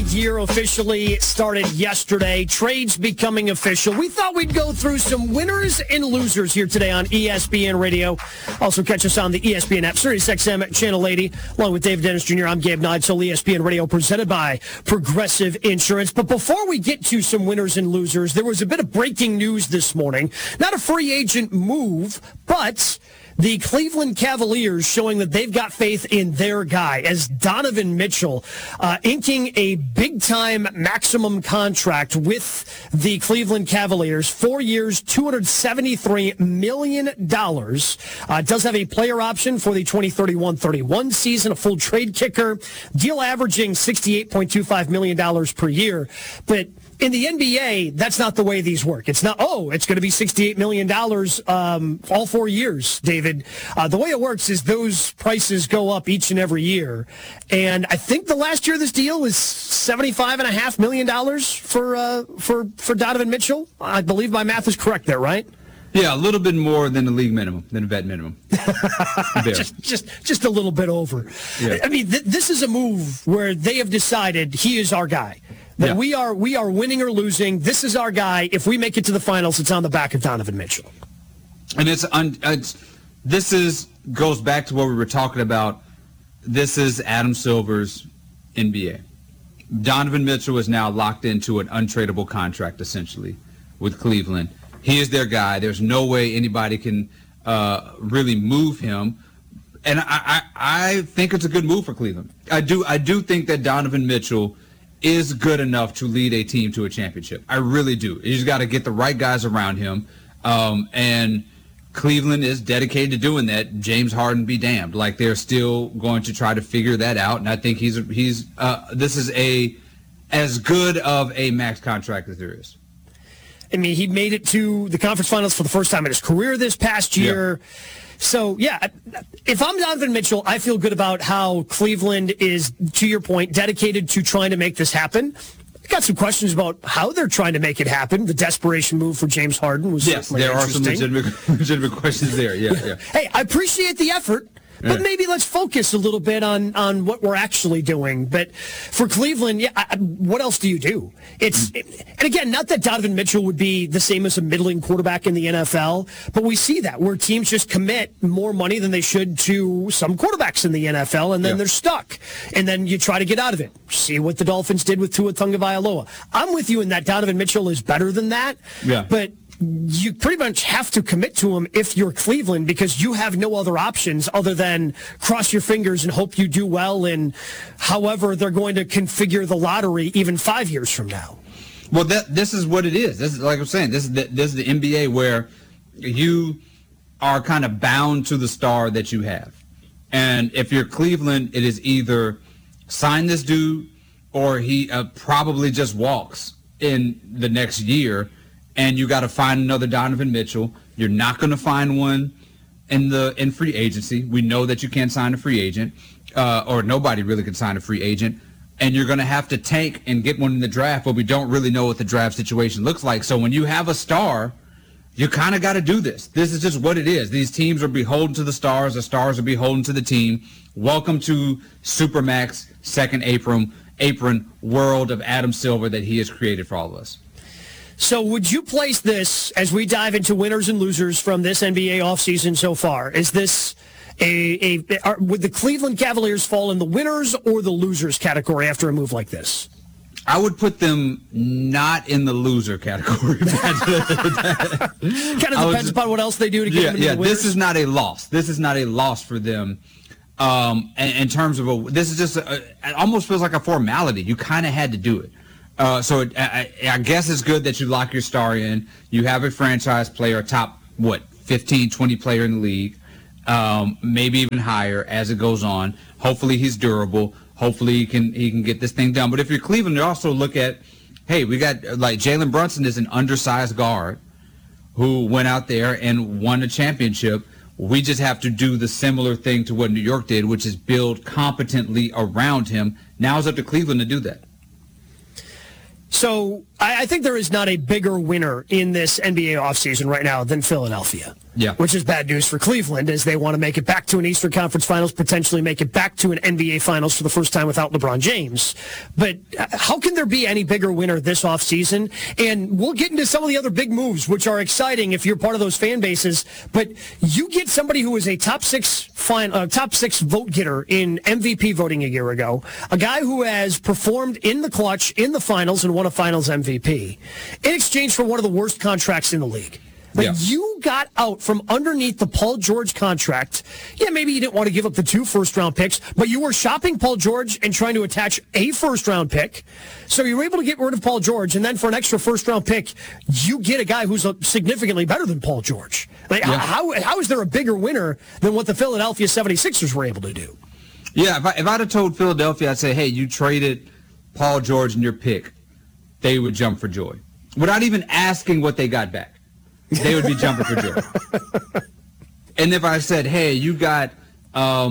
year officially started yesterday. Trades becoming official. We thought we'd go through some winners and losers here today on ESPN Radio. Also catch us on the ESPN app, SiriusXM Channel 80, along with David Dennis Jr. I'm Gabe Neitzel, ESPN Radio, presented by Progressive Insurance. But before we get to some winners and losers, there was a bit of breaking news this morning. Not a free agent move, but the Cleveland Cavaliers showing that they've got faith in their guy as Donovan Mitchell, inking a big-time maximum contract with the Cleveland Cavaliers. 4 years, $273 million. Does have a player option for the 2031-31 season, a full trade kicker. Deal averaging $68.25 million per year. But in the NBA, that's not the way these work. It's not, it's going to be $68 million all 4 years, David. The way it works is those prices go up each and every year. And I think the last year of this deal is $75.5 million for Donovan Mitchell. I believe my math is correct there, right? Yeah, a little bit more than the league minimum, than the vet minimum. just a little bit over. Yeah. I mean, this is a move where they have decided he is our guy. That we are winning or losing. This is our guy. If we make it to the finals, it's on the back of Donovan Mitchell. And goes back to what we were talking about. This is Adam Silver's NBA. Donovan Mitchell is now locked into an untradeable contract, essentially, with Cleveland. He is their guy. There's no way anybody can really move him. And I think it's a good move for Cleveland. I do think that Donovan Mitchell is good enough to lead a team to a championship. I really do. He's got to get the right guys around him. And Cleveland is dedicated to doing that. James Harden be damned. Like, they're still going to try to figure that out. And I think this is as good of a max contract as there is. I mean, he made it to the conference finals for the first time in his career this past year. Yeah. So, if I'm Donovan Mitchell, I feel good about how Cleveland is, to your point, dedicated to trying to make this happen. I've got some questions about how they're trying to make it happen. The desperation move for James Harden was certainly interesting. There are some legitimate questions there, yeah. Hey, I appreciate the effort. But maybe let's focus a little bit on what we're actually doing. But for Cleveland, what else do you do? And again, not that Donovan Mitchell would be the same as a middling quarterback in the NFL, but we see that where teams just commit more money than they should to some quarterbacks in the NFL, and then they're stuck. And then you try to get out of it. See what the Dolphins did with Tua Tagovailoa. I'm with you in that Donovan Mitchell is better than that. Yeah. But you pretty much have to commit to him if you're Cleveland, because you have no other options other than cross your fingers and hope you do well in however they're going to configure the lottery even 5 years from now. Well, this is what it is. This is, like I'm saying, this is the NBA where you are kind of bound to the star that you have. And if you're Cleveland, it is either sign this dude or he probably just walks in the next year. And you got to find another Donovan Mitchell. You're not going to find one in free agency. We know that you can't sign a free agent, or nobody really can sign a free agent. And you're going to have to tank and get one in the draft, but we don't really know what the draft situation looks like. So when you have a star, you kind of got to do this. This is just what it is. These teams are beholden to the stars are beholden to the team. Welcome to Supermax second apron world of Adam Silver that he has created for all of us. So would you place this, as we dive into winners and losers from this NBA offseason so far, is this would the Cleveland Cavaliers fall in the winners or the losers category after a move like this? I would put them not in the loser category. Kind of depends upon what else they do to get them into the winners. This is not a loss. This is not a loss for them. In terms of this is just it almost feels like a formality. You kind of had to do it. I guess it's good that you lock your star in. You have a franchise player, top, 15, 20 player in the league, maybe even higher as it goes on. Hopefully he's durable. Hopefully he can get this thing done. But if you're Cleveland, you also look at, hey, we got, Jalen Brunson is an undersized guard who went out there and won a championship. We just have to do the similar thing to what New York did, which is build competently around him. Now it's up to Cleveland to do that. So I think there is not a bigger winner in this NBA offseason right now than Philadelphia. Yeah. Which is bad news for Cleveland as they want to make it back to an Eastern Conference Finals, potentially make it back to an NBA Finals for the first time without LeBron James. But how can there be any bigger winner this offseason? And we'll get into some of the other big moves, which are exciting if you're part of those fan bases. But you get somebody who was a top six vote getter in MVP voting a year ago, a guy who has performed in the clutch in the finals and won a finals MVP in exchange for one of the worst contracts in the league. You got out from underneath the Paul George contract. Yeah, maybe you didn't want to give up the 2 first-round picks, but you were shopping Paul George and trying to attach a first-round pick. So you were able to get rid of Paul George, and then for an extra first-round pick, you get a guy who's significantly better than Paul George. How is there a bigger winner than what the Philadelphia 76ers were able to do? Yeah, if I'd have told Philadelphia, I'd say, hey, you traded Paul George in your pick, they would jump for joy. Without even asking what they got back. They would be jumping for joy. And if I said, hey, you got, I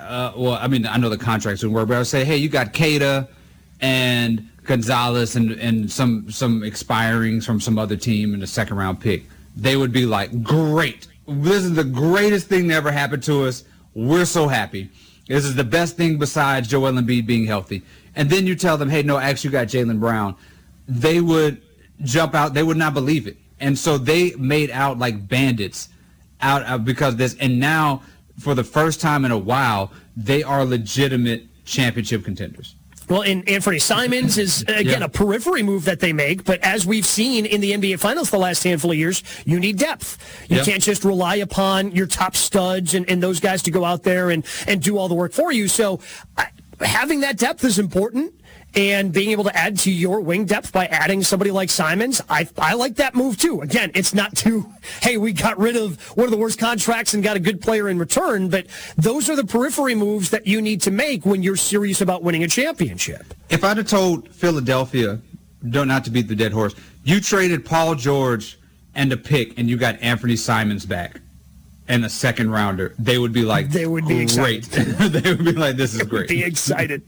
know the contracts wouldn't work, but I would say, hey, you got Keita and Gonzalez and some expirings from some other team in the second-round pick, they would be like, great. This is the greatest thing that ever happened to us. We're so happy. This is the best thing besides Joel Embiid being healthy. And then you tell them, hey, no, actually you got Jaylen Brown. They would jump out. They would not believe it. And so they made out like bandits because this. And now, for the first time in a while, they are legitimate championship contenders. Well, and Anthony Simons is, again, a periphery move that they make. But as we've seen in the NBA Finals the last handful of years, you need depth. You can't just rely upon your top studs and those guys to go out there and do all the work for you. So having that depth is important. And being able to add to your wing depth by adding somebody like Simons, I like that move too. Again, it's not hey, we got rid of one of the worst contracts and got a good player in return, but those are the periphery moves that you need to make when you're serious about winning a championship. If I'd have told Philadelphia, not to beat the dead horse, you traded Paul George and a pick and you got Anthony Simons back and a second rounder, they would be like, they would be great. They would be like, this is great. Be excited.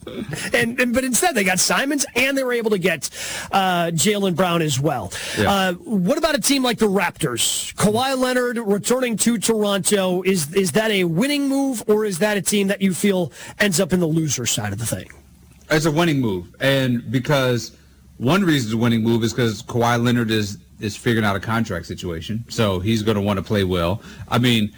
But instead they got Simons and they were able to get Jaylen Brown as well. Yeah. What about a team like the Raptors? Kawhi Leonard returning to Toronto, is that a winning move or is that a team that you feel ends up in the loser side of the thing? It's a winning move, and because one reason it's a winning move is because Kawhi Leonard is figuring out a contract situation, so he's going to want to play well. I mean,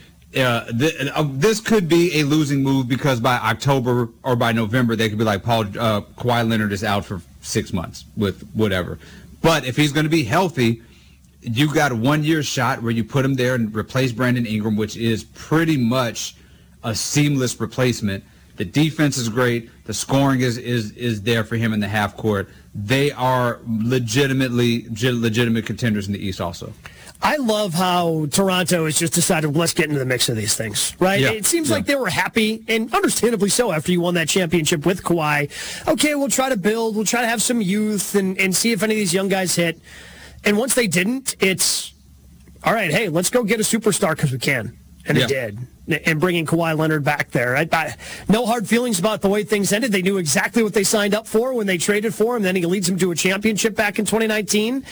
this could be a losing move because by October or by November they could be like, Kawhi Leonard is out for 6 months with whatever. But if he's going to be healthy, you got a 1-year shot where you put him there and replace Brandon Ingram, which is pretty much a seamless replacement. The defense is great. The scoring is there for him in the half court. They are legitimate contenders in the East also. I love how Toronto has just decided, let's get into the mix of these things, right? Yeah. It seems like they were happy, and understandably so, after you won that championship with Kawhi. Okay, we'll try to build. We'll try to have some youth and see if any of these young guys hit. And once they didn't, it's, all right, hey, let's go get a superstar because we can. And it did. And bringing Kawhi Leonard back there. No hard feelings about the way things ended. They knew exactly what they signed up for when they traded for him. Then he leads them to a championship back in 2019.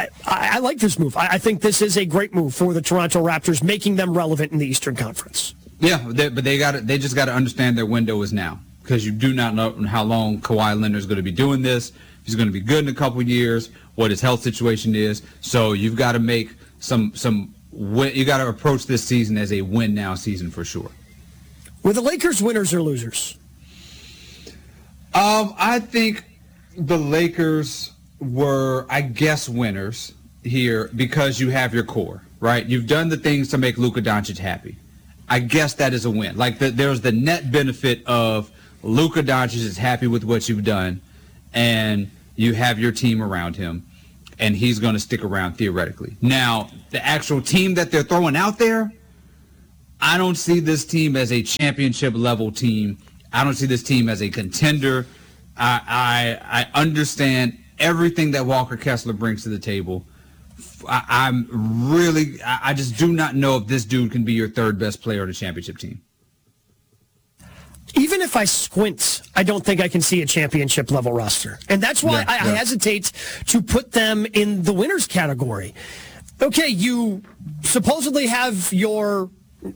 I like this move. I think this is a great move for the Toronto Raptors, making them relevant in the Eastern Conference. Yeah, but they just got to understand their window is now, because you do not know how long Kawhi Leonard is going to be doing this. He's going to be good in a couple of years, what his health situation is. So you've got to make you got to approach this season as a win-now season for sure. Were the Lakers winners or losers? I think the Lakers were, I guess, winners here because you have your core, right? You've done the things to make Luka Doncic happy. I guess that is a win. Like there's the net benefit of Luka Doncic is happy with what you've done, and you have your team around him. And he's going to stick around theoretically. Now, the actual team that they're throwing out there, I don't see this team as a championship-level team. I don't see this team as a contender. I understand everything that Walker Kessler brings to the table. I just do not know if this dude can be your third best player on a championship team. Even if I squint, I don't think I can see a championship-level roster. And that's why I hesitate to put them in the winners category. okay, you supposedly have your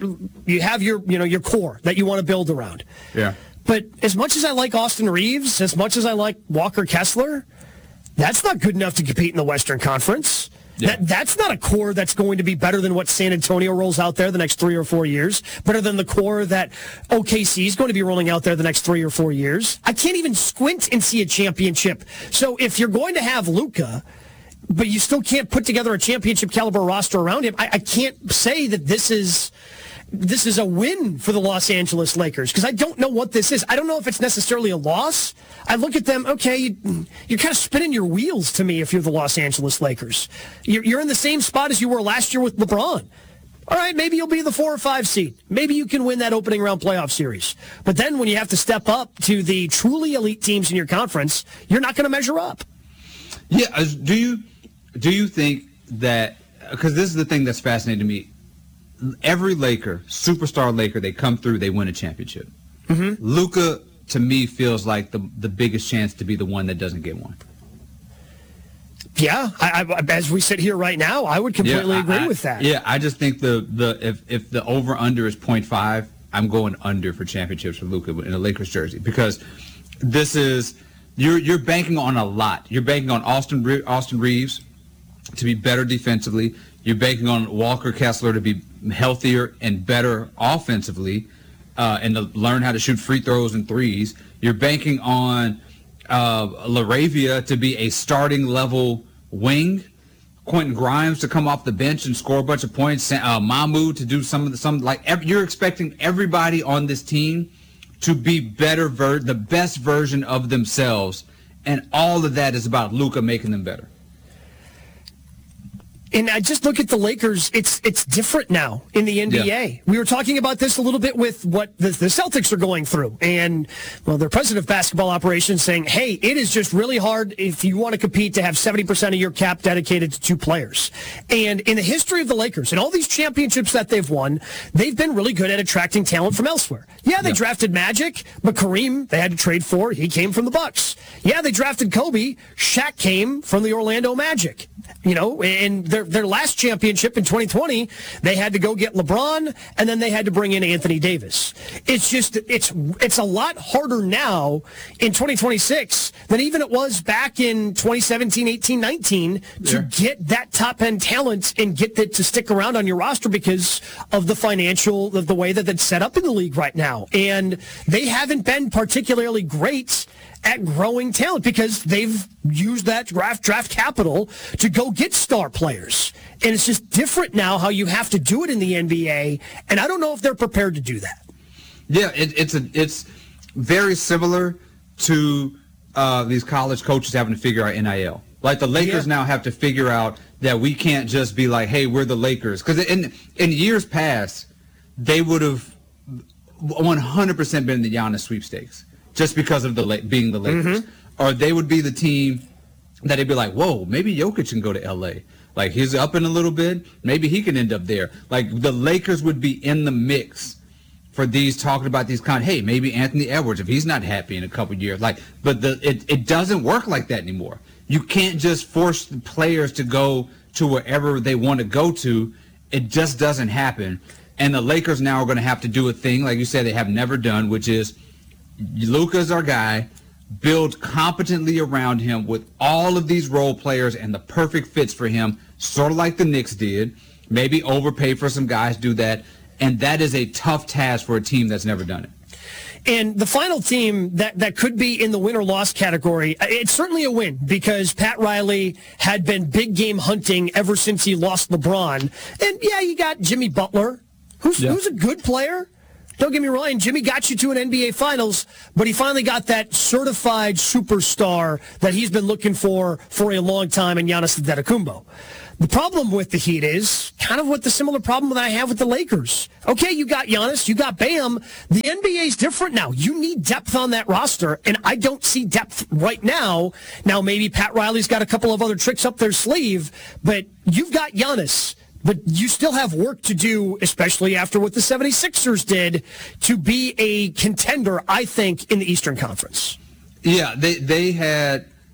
core that you want to build around. Yeah. But as much as I like Austin Reeves, as much as I like Walker Kessler, that's not good enough to compete in the Western Conference. Yeah. That's not a core that's going to be better than what San Antonio rolls out there the next 3 or 4 years, better than the core that OKC is going to be rolling out there the next 3 or 4 years. I can't even squint and see a championship. So if you're going to have Luka, but you still can't put together a championship caliber roster around him, I can't say that this is a win for the Los Angeles Lakers, because I don't know what this is. I don't know if it's necessarily a loss. I look at them, okay, you're kind of spinning your wheels to me if you're the Los Angeles Lakers. You're in the same spot as you were last year with LeBron. All right, maybe you'll be the 4 or 5 seed. Maybe you can win that opening round playoff series. But then when you have to step up to the truly elite teams in your conference, you're not going to measure up. Yeah, do you think that, because this is the thing that's fascinating to me, every Laker, superstar Laker, they come through, they win a championship. Mm-hmm. Luka, to me, feels like the biggest chance to be the one that doesn't get one. Yeah, as we sit here right now, I would completely agree with that. Yeah, I just think if the over-under is 0.5, I'm going under for championships for Luka in a Lakers jersey, because this is you're banking on a lot. You're banking on Austin Reeves to be better defensively. You're banking on Walker Kessler to be healthier and better offensively, and to learn how to shoot free throws and threes. You're banking on LaRavia to be a starting level wing, Quentin Grimes to come off the bench and score a bunch of points, Mahmoud to do you're expecting everybody on this team to be the best version of themselves, and all of that is about Luka making them better. And I just look at the Lakers, it's different now in the NBA. Yeah. We were talking about this a little bit with what the Celtics are going through. And, well, their president of basketball operations saying, hey, it is just really hard if you want to compete to have 70% of your cap dedicated to 2 players. And in the history of the Lakers and all these championships that they've won, they've been really good at attracting talent from elsewhere. Yeah, they drafted Magic, but Kareem they had to trade for. He came from the Bucks. Yeah, they drafted Kobe. Shaq came from the Orlando Magic. And their last championship in 2020, they had to go get LeBron, and then they had to bring in Anthony Davis. It's just, it's a lot harder now in 2026 than even it was back in 2017, 18, 19 to get that top-end talent and get that to stick around on your roster because of the way that it's set up in the league right now. And they haven't been particularly great at growing talent because they've used that draft capital to go get star players. And it's just different now how you have to do it in the NBA, and I don't know if they're prepared to do that. Yeah, it's very similar to these college coaches having to figure out NIL. Like the Lakers now have to figure out that we can't just be like, hey, we're the Lakers. Because in years past, they would have 100% been in the Giannis sweepstakes just because of being the Lakers. Mm-hmm. Or they would be the team that they'd be like, whoa, maybe Jokic can go to L.A. Like, he's up in a little bit. Maybe he can end up there. Like, the Lakers would be in the mix for these, talking about these hey, maybe Anthony Edwards, if he's not happy in a couple years. But it doesn't work like that anymore. You can't just force the players to go to wherever they want to go to. It just doesn't happen. And the Lakers now are going to have to do a thing, like you said, they have never done, which is Luka's our guy. Build competently around him with all of these role players and the perfect fits for him, sort of like the Knicks did. Maybe overpay for some guys, do that. And that is a tough task for a team that's never done it. And the final team that could be in the win or loss category, it's certainly a win because Pat Riley had been big game hunting ever since he lost LeBron. And, yeah, you got Jimmy Butler, who's a good player. Don't get me wrong, Jimmy got you to an NBA Finals, but he finally got that certified superstar that he's been looking for a long time in Giannis Antetokounmpo. The problem with the Heat is kind of what the similar problem that I have with the Lakers. Okay, you got Giannis, you got Bam. The NBA's different now. You need depth on that roster, and I don't see depth right now. Now, maybe Pat Riley's got a couple of other tricks up their sleeve, but you've got Giannis. But you still have work to do, especially after what the 76ers did, to be a contender, I think, in the Eastern Conference. Yeah, they had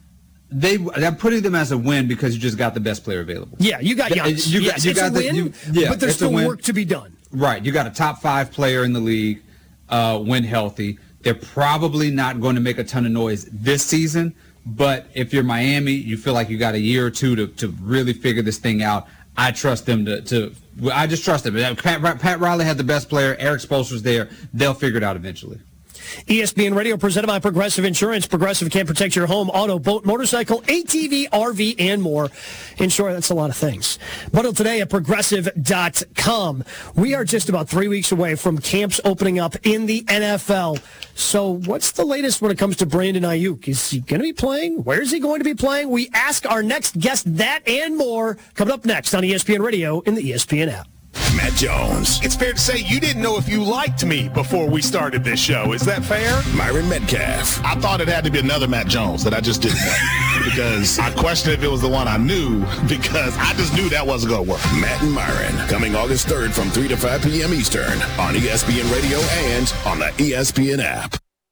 they're putting them as a win because you just got the best player available. Yeah, you got Giannis. It's a win, but there's still work to be done. Right. You got a top 5 player in the league when healthy. They're probably not going to make a ton of noise this season, but if you're Miami, you feel like you got a year or two to really figure this thing out. I trust them I just trust them. Pat Riley had the best player. Eric Spoelstra's there. They'll figure it out eventually. ESPN Radio presented by Progressive Insurance. Progressive can protect your home, auto, boat, motorcycle, ATV, RV, and more. In short, that's a lot of things. Bundle today at Progressive.com. We are just about 3 weeks away from camps opening up in the NFL. So what's the latest when it comes to Brandon Ayuk? Is he going to be playing? Where is he going to be playing? We ask our next guest that and more coming up next on ESPN Radio in the ESPN app. Matt Jones. It's fair to say you didn't know if you liked me before we started this show. Is that fair? Myron Metcalf. I thought it had to be another Matt Jones that I just didn't know because I questioned if it was the one I knew because I just knew that wasn't going to work. Matt and Myron coming August 3rd from 3 to 5 p.m. Eastern on ESPN Radio and on the ESPN app.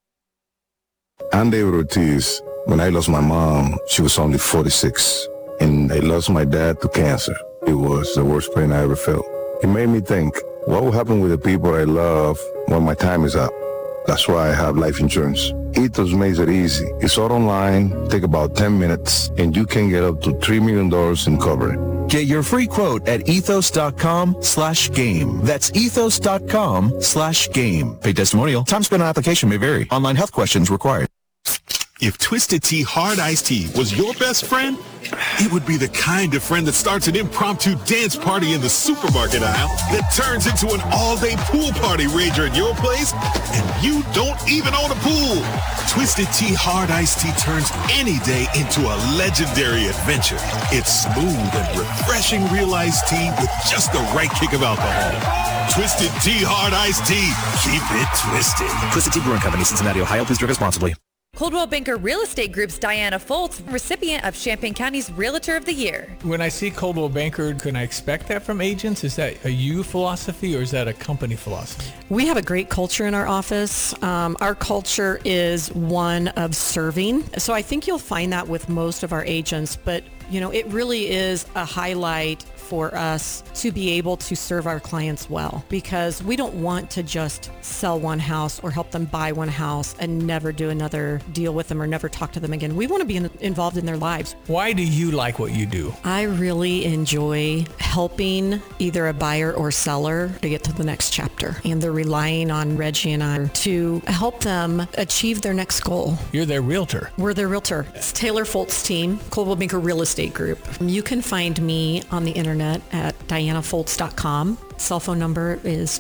I'm David Ortiz. When I lost my mom, she was only 46, and I lost my dad to cancer. It was the worst pain I ever felt. It made me think, what will happen with the people I love when my time is up? That's why I have life insurance. Ethos makes it easy. It's all online, take about 10 minutes, and you can get up to $3 million in coverage. Get your free quote at ethos.com/game. That's ethos.com/game. Paid testimonial. Time spent on application may vary. Online health questions required. If Twisted Tea Hard Iced Tea was your best friend, it would be the kind of friend that starts an impromptu dance party in the supermarket aisle that turns into an all-day pool party rager at your place, and you don't even own a pool. Twisted Tea Hard Iced Tea turns any day into a legendary adventure. It's smooth and refreshing real iced tea with just the right kick of alcohol. Twisted Tea Hard Iced Tea. Keep it twisted. Twisted Tea Brewing Company, Cincinnati, Ohio. Please drink responsibly. Coldwell Banker Real Estate Group's Diana Foltz, recipient of Champaign County's Realtor of the Year. When I see Coldwell Banker, can I expect that from agents? Is that a you philosophy or is that a company philosophy? We have a great culture in our office. Our culture is one of serving. So I think you'll find that with most of our agents, but it really is a highlight for us to be able to serve our clients well, because we don't want to just sell one house or help them buy one house and never do another deal with them or never talk to them again. We want to be involved in their lives. Why do you like what you do? I really enjoy helping either a buyer or seller to get to the next chapter, and they're relying on Reggie and I to help them achieve their next goal. You're their realtor. We're their realtor. It's Taylor Foltz team, Coldwell Banker Real Estate Group. You can find me on the internet at dianafoltz.com. Cell phone number is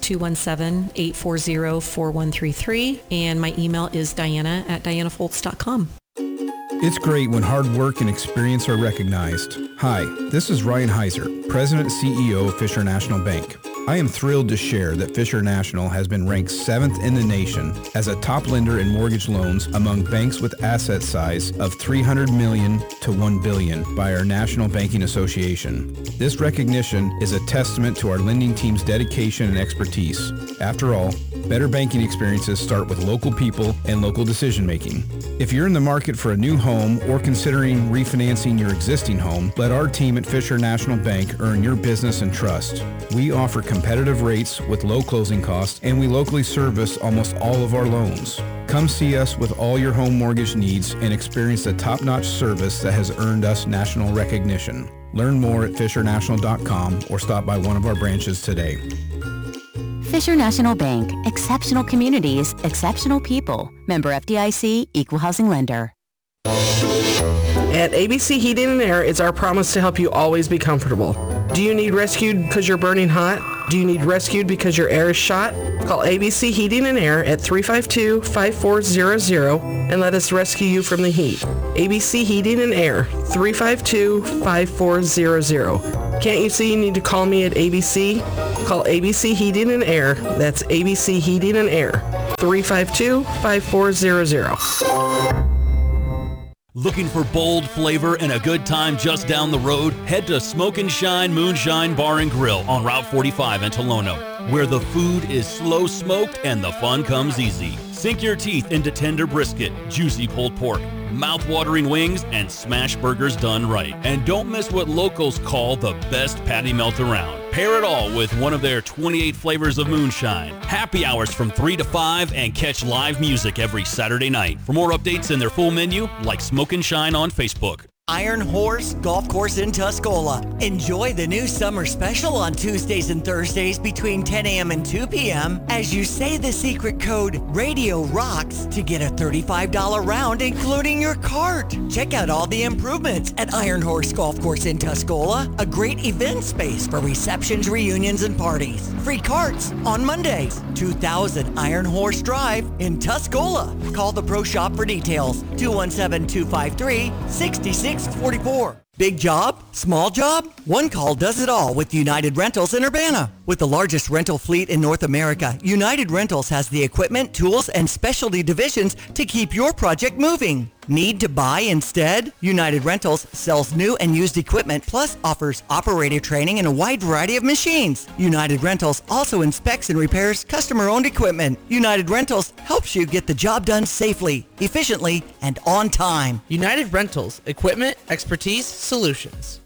217-840-4133, and my email is diana@dianafoltz.com. It's great when hard work and experience are recognized. Hi, this is Ryan Heiser, President and CEO of Fisher National Bank. I am thrilled to share that Fisher National has been ranked 7th in the nation as a top lender in mortgage loans among banks with asset size of $300 million to $1 billion by our National Banking Association. This recognition is a testament to our lending team's dedication and expertise. After all, better banking experiences start with local people and local decision making. If you're in the market for a new home or considering refinancing your existing home, let our team at Fisher National Bank earn your business and trust. We offer competitive rates with low closing costs, and we locally service almost all of our loans. Come see us with all your home mortgage needs and experience the top-notch service that has earned us national recognition. Learn more at fishernational.com or stop by one of our branches today. Fisher National Bank. Exceptional communities, exceptional people. Member FDIC, Equal Housing Lender. At ABC Heating and Air, it's our promise to help you always be comfortable. Do you need rescued because you're burning hot? Do you need rescued because your air is shot? Call ABC Heating and Air at 352-5400 and let us rescue you from the heat. ABC Heating and Air, 352-5400. Can't you see you need to call me at ABC? Call ABC Heating and Air. That's ABC Heating and Air, 352-5400. Looking for bold flavor and a good time just down the road? Head to Smoke and Shine Moonshine Bar and Grill on Route 45 in Tolono, where the food is slow smoked and the fun comes easy. Sink your teeth into tender brisket, juicy pulled pork, mouth-watering wings, and smash burgers done right. And don't miss what locals call the best patty melt around. Pair it all with one of their 28 flavors of moonshine. Happy hours from 3 to 5 and catch live music every Saturday night. For more updates and their full menu, like Smokin' Shine on Facebook. Iron Horse Golf Course in Tuscola. Enjoy the new summer special on Tuesdays and Thursdays between 10 a.m. and 2 p.m. as you say the secret code Radio Rocks to get a $35 round including your cart. Check out all the improvements at Iron Horse Golf Course in Tuscola, a great event space for receptions, reunions, and parties. Free carts on Mondays. 2000 Iron Horse Drive in Tuscola. Call the Pro Shop for details. 217-253-6644. Big job? Small job? One call does it all with United Rentals in Urbana. With the largest rental fleet in North America, United Rentals has the equipment, tools, and specialty divisions to keep your project moving. Need to buy instead? United Rentals sells new and used equipment plus offers operator training and a wide variety of machines. United Rentals also inspects and repairs customer-owned equipment. United Rentals helps you get the job done safely, efficiently, and on time. United Rentals, equipment, expertise, solutions.